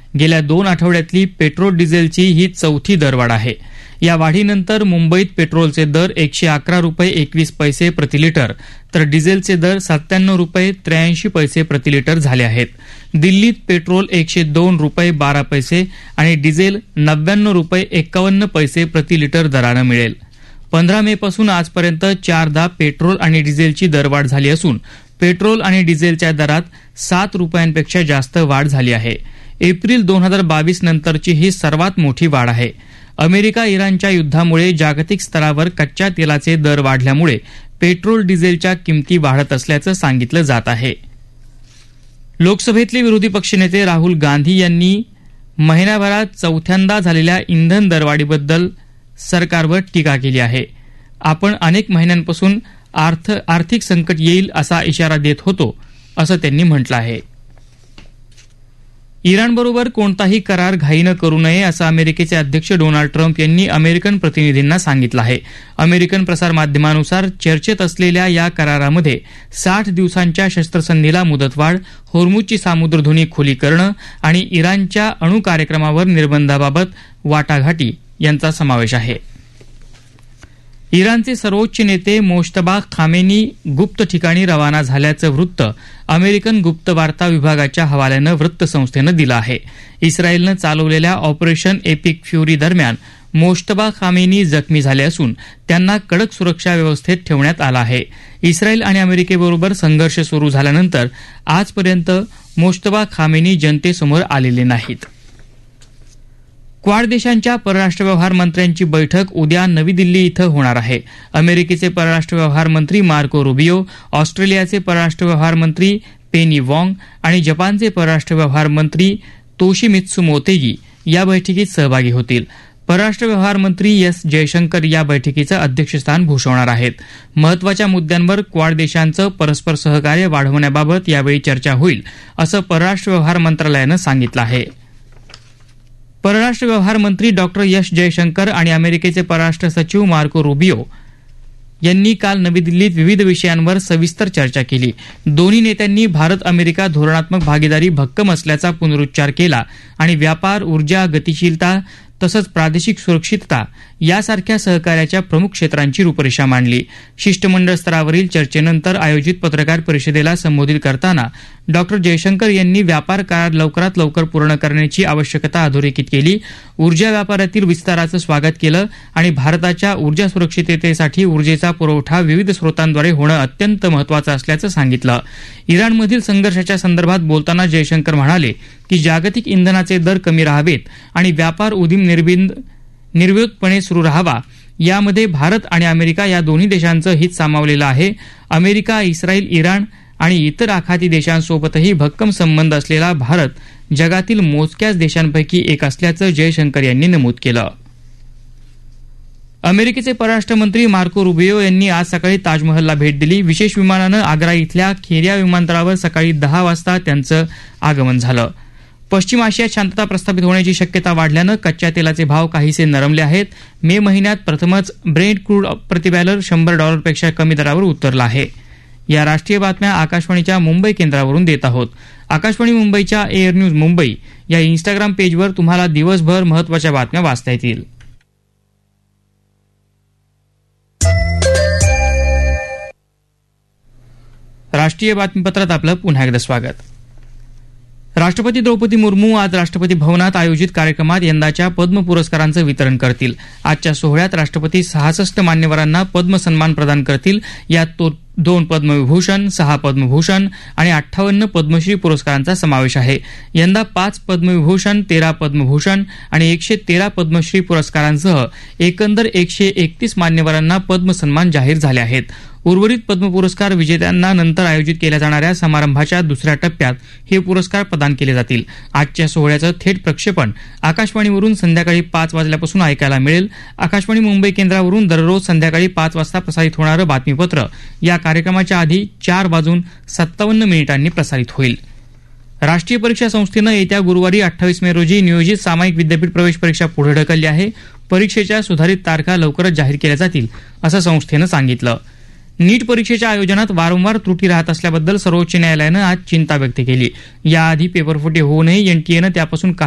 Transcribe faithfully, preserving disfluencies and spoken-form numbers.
गेल्या दोन आठवड्यातली पेट्रोल डिझेलची ही चौथी दरवाढ आहे. या वाढीनंतर मुंबईत पेट्रोलचे दर एकशे अकरा रुपये एकवीस पैसे प्रतिलिटर तर डिझेलचे दर सत्त्याण्णव रुपये त्र्याऐंशी पैसे प्रतिलिटर झाले आहेत. दिल्लीत पेट्रोल एकशे दोन रुपये बारा पैसे आणि डिझेल नव्याण्णव रुपये एक्कावन्न पैसे प्रतिलिटर दरानं मिळेल. पंधरा मे पासून आजपर्यंत चारदा पेट्रोल आणि डिझेलची दरवाढ झाली असून पेट्रोल आणि डिझेलच्या दरात सात रुपयांपेक्षा जास्त वाढ झाली आहे. एप्रिल दोन हजार बावीस नंतरची ही सर्वात मोठी वाढ आहे. अमेरिका इराणच्या युद्धामुळे जागतिक स्तरावर कच्च्या तेलाचे दर वाढल्यामुळे पेट्रोल डिझेलच्या किमती वाढत असल्याचं सांगितलं जात आहे. लोकसभेतले विरोधी पक्षनेते राहुल गांधी यांनी महिन्याभरात चौथ्यांदा झालेल्या इंधन दरवाढीबद्दल सरकारवर टीका केली आहे. आपण अनेक महिन्यांपासून अर्थ आर्थिक संकट येईल असा इशारा देत होतो असं त्यांनी म्हटलं आहे. इराणबरोबर कोणताही करार घाईनं करू नये असं अमेरिकेचे अध्यक्ष डोनाल्ड ट्रम्प यांनी अमेरिकन प्रतिनिधींना सांगितलं आहे. अमेरिकन प्रसारमाध्यमानुसार चर्चेत असलेल्या या करारामध्ये साठ दिवसांच्या शस्त्रसंधीला मुदतवाढ, होर्मुझची सामुद्रधुनी खुली करणं आणि इराणच्या अणु कार्यक्रमावर निर्बंधाबाबत वाटाघाटी यांचा समावेश आहे. इराणचे सर्वोच्च नेते मोज्तबा खामेनी गुप्त ठिकाणी रवाना झाल्याचं वृत्त अमेरिकन गुप्त वार्ता विभागाच्या हवाल्यानं वृत्तसंस्थेनं दिलं आहे. इस्रायलनं चालवलेल्या ऑपरेशन एपिक फ्युरी दरम्यान मोज्तबा खामेनी जखमी झाले असून त्यांना कडक सुरक्षा व्यवस्थेत ठेवण्यात आलं आहे. इस्रायल आणि अमेरिकेबरोबर संघर्ष सुरू झाल्यानंतर आजपर्यंत मोज्तबा खामेनी जनतेसमोर आलेले नाहीत. क्वाड देशांच्या परराष्ट्र व्यवहार मंत्र्यांची बैठक उद्या नवी दिल्ली इथं होणार आहे. अमेरिकेचे परराष्ट्र व्यवहार मंत्री मार्को रुबियो, ऑस्ट्रेलियाचे परराष्ट्र व्यवहार मंत्री पेनी वॉंग आणि जपानचे परराष्ट्र व्यवहार मंत्री तोशिमित्सु मोतेगी या बैठकीत सहभागी होतील. परराष्ट्र व्यवहार मंत्री एस जयशंकर या बैठकीचं अध्यक्षस्थान भूषवणार आहेत. महत्वाच्या मुद्द्यांवर क्वाड देशांचं परस्पर सहकार्य वाढवण्याबाबत यावेळी चर्चा होईल असं परराष्ट्र व्यवहार मंत्रालयानं सांगितलं आहे. परराष्ट्र व्यवहार मंत्री डॉक्टर एस जयशंकर आणि अमेरिकेचे परराष्ट्र सचिव मार्को रुबियो यांनी काल नवी दिल्लीत विविध विषयांवर सविस्तर चर्चा केली. दोन्ही नेत्यांनी भारत अमेरिका धोरणात्मक भागीदारी भक्कम असल्याचा पुनरुच्चार केला आणि व्यापार, ऊर्जा, गतिशीलता तसंच प्रादेशिक सुरक्षितता यासारख्या सहकार्याच्या प्रमुख क्षेत्रांची रूपरेषा मांडली. शिष्टमंडळ स्तरावरील चर्चेनंतर आयोजित पत्रकार परिषदेला संबोधित करताना डॉक्टर जयशंकर यांनी व्यापार करार लवकरात लवकर पूर्ण करण्याची आवश्यकता अधोरेखित केली. ऊर्जा व्यापारातील विस्ताराचं स्वागत केलं आणि भारताच्या ऊर्जा सुरक्षिततेसाठी ऊर्जेचा पुरवठा विविध स्रोतांद्वारे होणं अत्यंत महत्वाचं असल्याचं सांगितलं. इराणमधील संघर्षाच्या संदर्भात बोलताना जयशंकर म्हणाले की जागतिक इंधनाचे दर कमी राहावेत आणि व्यापार उदीम निर्बिंद निर्विरोधपणे सुरू राहावा. यामध्ये भारत आणि अमेरिका या दोन्ही देशांचं हित सामावलेलं आहे. अमेरिका, इस्रायल, इराण आणि इतर आखाती देशांसोबतही भक्कम संबंध असलेला भारत जगातील मोजक्याच देशांपैकी एक असल्याचं जयशंकर यांनी नमूद केलं. अमेरिकेचे परराष्ट्र मंत्री मार्को रुबियो यांनी आज सकाळी ताजमहलला भेट दिली. विशेष विमानानं आग्रा इथल्या खेरिया विमानतळावर सकाळी दहा वाजता त्यांचं आगमन झालं. पश्चिम आशियात शांतता प्रस्थापित होण्याची शक्यता वाढल्यानं कच्च्या तेलाचे भाव काहीसे नरमले आहेत. मे महिन्यात प्रथमच ब्रेंट क्रूड प्रतिबॅरल शंभर डॉलरपेक्षा कमी दरावर उतरला आहे. या राष्ट्रीय बातम्या आकाशवाणीच्या मुंबई केंद्रावरून देत आहोत. आकाशवाणी मुंबईच्या एअर न्यूज मुंबई या इन्स्टाग्राम पेजवर तुम्हाला दिवसभर महत्वाच्या बातम्या वाचता येतील. राष्ट्रीय बातमीपत्रात आपलं पुन्हा एकदा स्वागत. राष्ट्रपती द्रौपदी मुर्मू आज राष्ट्रपती भवनात आयोजित कार्यक्रमात यंदाच्या पद्म पुरस्कारांचं वितरण करतील. आजच्या सोहळ्यात राष्ट्रपती सहासष्ट मान्यवरांना पद्म सन्मान प्रदान करतील. यात दोन पद्मविभूषण, सहा पद्मभूषण आणि अठ्ठावन्न पद्मश्री पुरस्कारांचा समावेश आहे. यंदा पाच पद्मविभूषण, तेरा पद्मभूषण आणि एकशे तेरा पद्मश्री पुरस्कारांसह एकंदर एकशे एकतीस मान्यवरांना पद्म सन्मान जाहीर झाले आहेत. उर्वरित पद्म पुरस्कार विजेत्यांना नंतर आयोजित केल्या जाणाऱ्या समारंभाच्या दुसऱ्या टप्प्यात हे पुरस्कार प्रदान केले जातील. आजच्या सोहळ्याचं थेट प्रक्षेपण आकाशवाणीवरून संध्याकाळी पाच वाजल्यापासून ऐकायला मिळेल. आकाशवाणी मुंबई केंद्रावरून दररोज संध्याकाळी पाच वाजता प्रसारित होणारं बातमीपत्र या कार्यक्रमाच्या आधी चार वाजून सत्तावन्न मिनिटांनी प्रसारित होईल. राष्ट्रीय परीक्षा संस्थेनं येत्या गुरुवारी अठ्ठावीस मे रोजी नियोजित सामायिक विद्यापीठ प्रवेश परीक्षा पुढे ढकलली आहे. परीक्षेच्या सुधारित तारखा लवकरच जाहीर केल्या जातील असं संस्थेनं सांगितलं. नीट परीक्षेच्या आयोजनात वारंवार त्रुटी राहत असल्याबद्दल सर्वोच्च न्यायालयानं आज चिंता व्यक्त केली. याआधी पेपरफुटी होऊनही एनटीएनं त्यापासून